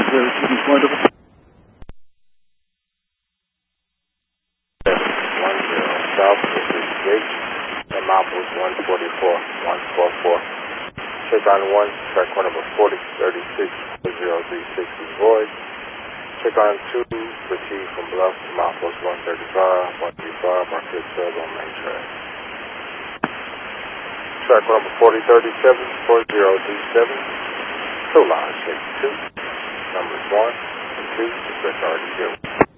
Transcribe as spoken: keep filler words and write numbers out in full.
South fifty-eight, and Milepost one forty-four, one forty-four. Check on one, track one number forty thirty-six, zero three six is void. Check on two, proceed from Bluff to Milepost one thirty-five, one thirty-five, market sub on main track. Track one number forty thirty-seven, four zero three seven, so line check two, numbers one and two, express already zero.